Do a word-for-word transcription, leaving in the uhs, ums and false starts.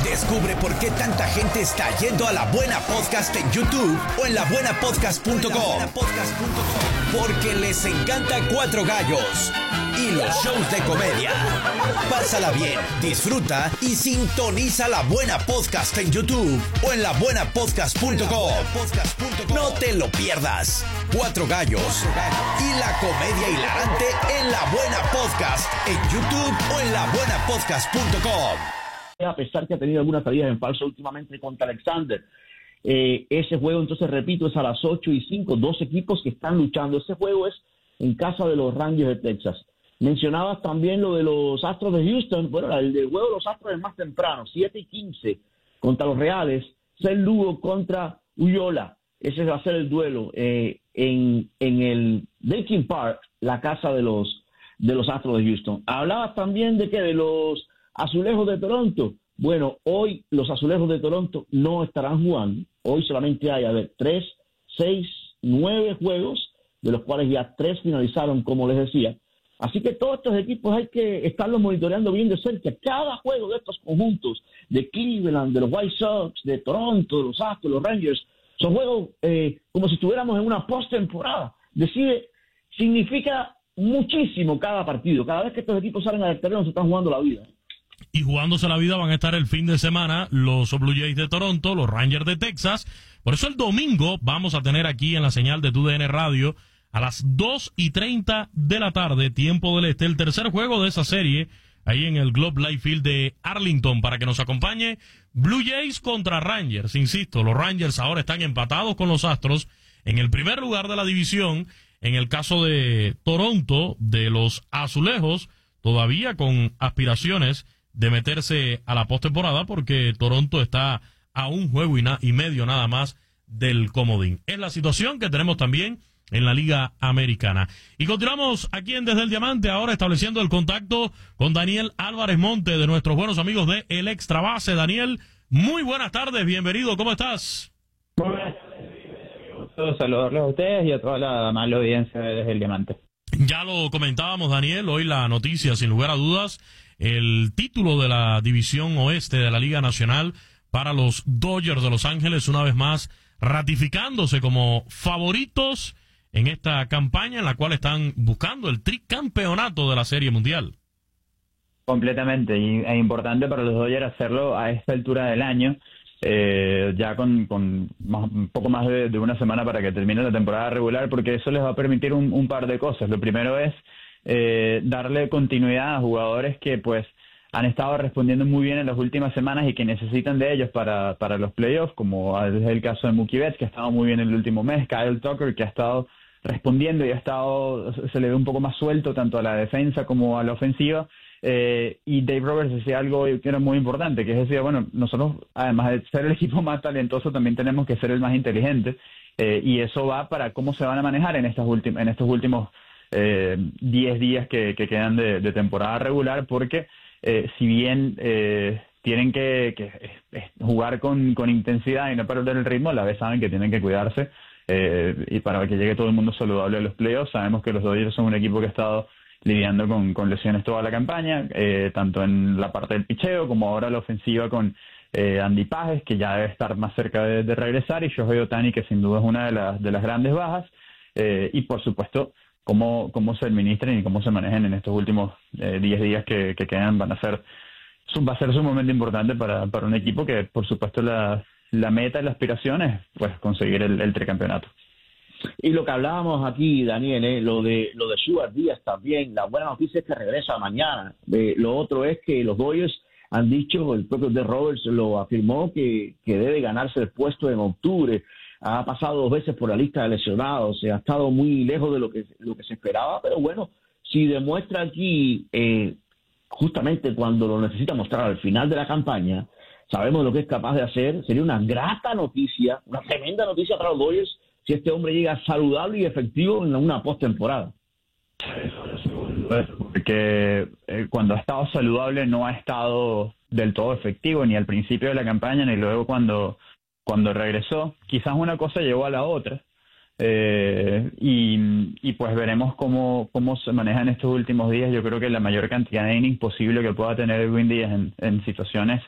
Descubre por qué tanta gente está yendo a La Buena Podcast en YouTube o en la buena podcast punto com. Porque les encanta Cuatro Gallos y los shows de comedia. Pásala bien, disfruta y sintoniza La Buena Podcast en YouTube o en la buena podcast punto com. No te lo pierdas. Cuatro Gallos y la comedia hilarante en La Buena Podcast en YouTube o en la buena podcast punto com. A pesar que ha tenido algunas salidas en falso últimamente contra Alexander. Eh, ese juego, entonces, repito, es a las ocho y cinco, dos equipos que están luchando. Ese juego es en casa de los Rangers de Texas. Mencionabas también lo de los Astros de Houston. Bueno, el del juego de los Astros es más temprano, siete y quince contra los Reales. St. Lugo contra Uyola. Ese va a ser el duelo eh, en, en el Daykin Park, la casa de los, de los Astros de Houston. Hablabas también de que de los Azulejos de Toronto. Bueno, hoy los Azulejos de Toronto no estarán jugando. Hoy solamente hay, a ver, tres, seis, nueve juegos, de los cuales ya tres finalizaron, como les decía. Así que todos estos equipos hay que estarlos monitoreando bien de cerca. Cada juego de estos conjuntos, de Cleveland, de los White Sox, de Toronto, de los Astros, los Rangers, son juegos eh, como si estuviéramos en una postemporada. Decide, significa muchísimo cada partido. Cada vez que estos equipos salen al terreno se están jugando la vida. Y jugándose la vida van a estar el fin de semana los Blue Jays de Toronto, los Rangers de Texas. Por eso el domingo vamos a tener aquí en la señal de T U D N Radio a las dos y treinta de la tarde, tiempo del este, el tercer juego de esa serie, ahí en el Globe Life Field de Arlington, para que nos acompañe Blue Jays contra Rangers. Insisto, los Rangers ahora están empatados con los Astros en el primer lugar de la división. En el caso de Toronto, de los Azulejos, todavía con aspiraciones de meterse a la postemporada, porque Toronto está a un juego y, na- y medio nada más del comodín. Es la situación que tenemos también en la Liga Americana. Y continuamos aquí en Desde el Diamante, ahora estableciendo el contacto con Daniel Álvarez Monte, de nuestros buenos amigos de El Extra Base. Daniel, muy buenas tardes, bienvenido, ¿cómo estás? Muy buenas tardes, saludarlos a ustedes y a toda la amable audiencia de Desde el Diamante. Ya lo comentábamos, Daniel, hoy la noticia, sin lugar a dudas, el título de la División Oeste de la Liga Nacional para los Dodgers de Los Ángeles, una vez más ratificándose como favoritos en esta campaña en la cual están buscando el tricampeonato de la Serie Mundial. Completamente, y es importante para los Dodgers hacerlo a esta altura del año, eh, ya con, con más, un poco más de, de una semana para que termine la temporada regular, porque eso les va a permitir un, un par de cosas. Lo primero es eh, darle continuidad a jugadores que pues han estado respondiendo muy bien en las últimas semanas y que necesitan de ellos para, para los playoffs, como es el caso de Mookie Betts, que ha estado muy bien el último mes, Kyle Tucker, que ha estado respondiendo y ha estado, se le ve un poco más suelto tanto a la defensa como a la ofensiva. Eh, y Dave Roberts decía algo que era muy importante, que es decir, bueno, nosotros además de ser el equipo más talentoso también tenemos que ser el más inteligente, eh, y eso va para cómo se van a manejar en estas últimas en estos últimos eh, diez días que, que quedan de, de temporada regular, porque eh, si bien eh, tienen que, que eh, jugar con, con intensidad y no perder el ritmo, a la vez saben que tienen que cuidarse, eh, y para que llegue todo el mundo saludable a los playoffs. Sabemos que los Dodgers son un equipo que ha estado lidiando con, con lesiones toda la campaña, eh, tanto en la parte del picheo como ahora la ofensiva con eh, Andy Pages, que ya debe estar más cerca de, de regresar, y Shohei Ohtani, que sin duda es una de las, de las grandes bajas, eh, y por supuesto cómo, cómo se administren y cómo se manejen en estos últimos eh, diez días que, que quedan van a ser va a ser sumamente importante para, para un equipo que por supuesto la, la meta y la aspiración es pues conseguir el, el tricampeonato. Y lo que hablábamos aquí, Daniel, eh, lo de lo de Stuart Díaz también, la buena noticia es que regresa mañana. Eh, lo otro es que los Dodgers han dicho, el propio Dave Roberts lo afirmó, que, que debe ganarse el puesto en octubre. Ha pasado dos veces por la lista de lesionados, se ha estado muy lejos de lo que, lo que se esperaba, pero bueno, si demuestra aquí, eh, justamente cuando lo necesita mostrar al final de la campaña, sabemos lo que es capaz de hacer, sería una grata noticia, una tremenda noticia para los Dodgers, si este hombre llega saludable y efectivo en una postemporada. Porque eh, cuando ha estado saludable no ha estado del todo efectivo, ni al principio de la campaña, ni luego cuando, cuando regresó. Quizás una cosa llevó a la otra, eh, y, y pues veremos cómo, cómo se maneja en estos últimos días. Yo creo que la mayor cantidad de innings posible que pueda tener Edwin Díaz en, en situaciones